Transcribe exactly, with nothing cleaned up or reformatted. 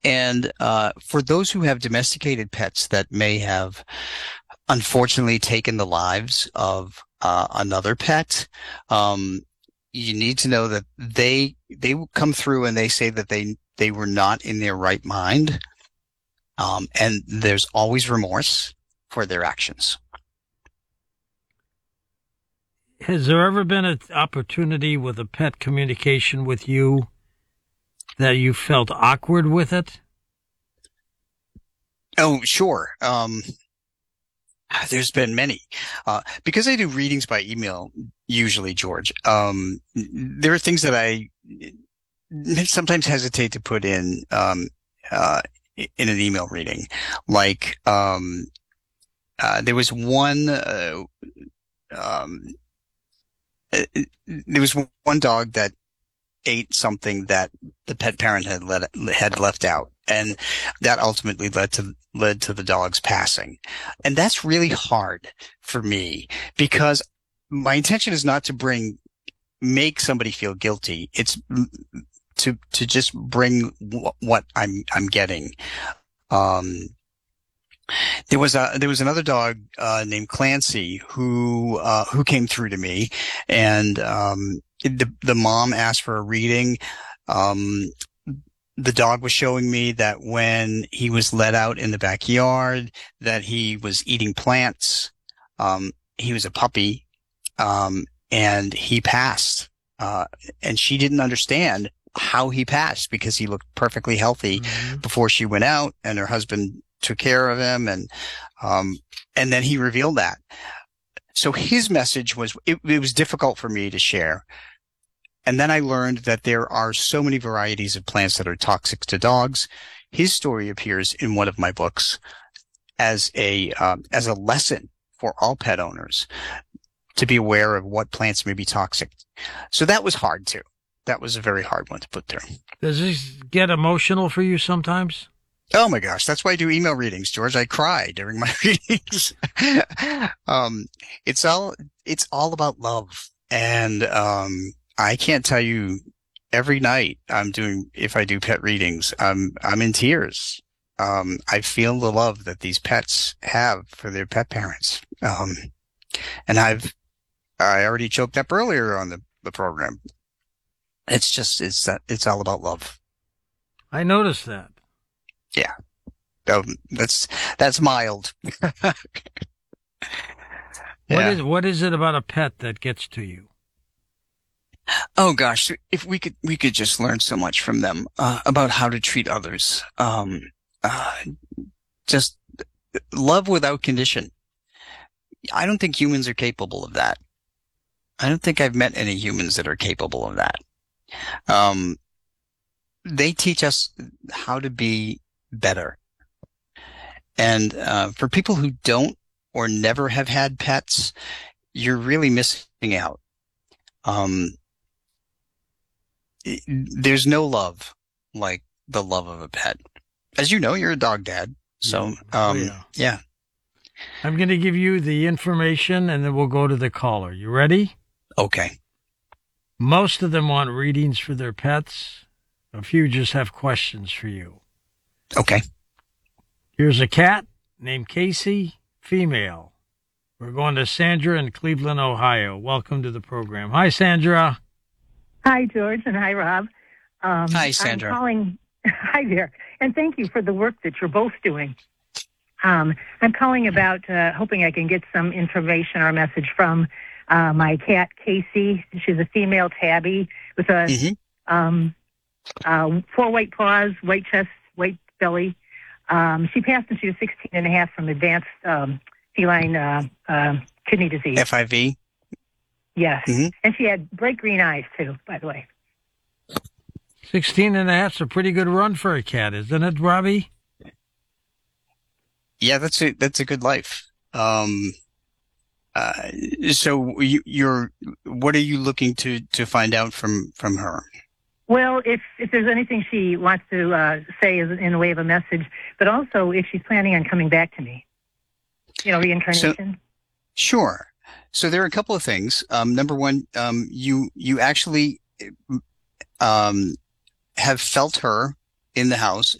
And uh, for those who have domesticated pets that may have unfortunately taken the lives of uh, another pet, um, you need to know that they they come through and they say that they they were not in their right mind, um, and there's always remorse for their actions. Has there ever been an opportunity with a pet communication with you that you felt awkward with it? Oh, sure. Um, there's been many. Uh, because I do readings by email, usually, George, um, there are things that I sometimes hesitate to put in, um, uh, in an email reading. Like, um, uh, there was one, uh, um, there was one dog that ate something that the pet parent had let, had left out. And that ultimately led to, led to the dog's passing. And that's really hard for me because my intention is not to bring, make somebody feel guilty. It's to, to just bring w- what I'm, I'm getting. Um, there was a, there was another dog, uh, named Clancy who, uh, who came through to me and, um, the, the mom asked for a reading. Um, The dog was showing me that when he was let out in the backyard, that he was eating plants. Um, he was a puppy, um, and he passed. Uh, and she didn't understand how he passed because he looked perfectly healthy mm-hmm. before she went out, and her husband took care of him. And, um, and then he revealed that. So his message was, it, it was difficult for me to share. And then I learned that there are so many varieties of plants that are toxic to dogs. His story appears in one of my books as a um, as a lesson for all pet owners to be aware of what plants may be toxic. So that was hard too. That was a very hard one to put through. Does this get emotional for you sometimes? Oh my gosh, that's why I do email readings, George. I cry during my readings. um, it's all it's all about love, and um, I can't tell you every night I'm doing, if I do pet readings, I'm, I'm in tears. Um, I feel the love that these pets have for their pet parents. Um, and I've, I already choked up earlier on the, the program. It's just, it's that, it's all about love. I noticed that. Yeah. Um, that's, that's mild. yeah. What is, what is it about a pet that gets to you? Oh gosh, if we could, we could just learn so much from them, uh, about how to treat others. Um, uh, just love without condition. I don't think humans are capable of that. I don't think I've met any humans that are capable of that. Um, they teach us how to be better. And, uh, for people who don't or never have had pets, you're really missing out. Um, There's no love like the love of a pet. As you know, you're a dog dad. So, um, oh, yeah. yeah. I'm going to give you the information and then we'll go to the caller. You ready? Okay. Most of them want readings for their pets. A few just have questions for you. Okay. Here's a cat named Casey, female. We're going to Sandra in Cleveland, Ohio. Welcome to the program. Hi, Sandra. Hi, George, and hi, Rob. Um, hi, Sandra. I'm calling. Hi there, and thank you for the work that you're both doing. Um, I'm calling about uh, hoping I can get some information or message from uh, my cat, Casey. She's a female tabby with a mm-hmm. um, uh, four white paws, white chest, white belly. Um, she passed when she was sixteen and a half from advanced um, feline uh, uh, kidney disease. F I V? Yes. Mm-hmm. And she had bright green eyes, too, by the way. sixteen and a half's a pretty good run for a cat, isn't it, Robbie? Yeah, that's a, that's a good life. Um, uh, so you, you're, what are you looking to, to find out from, from her? Well, if, if there's anything she wants to uh, say is in the way of a message, but also if she's planning on coming back to me, you know, reincarnation. So, sure. So there are a couple of things. Um, number one, um, you, you actually, um, have felt her in the house.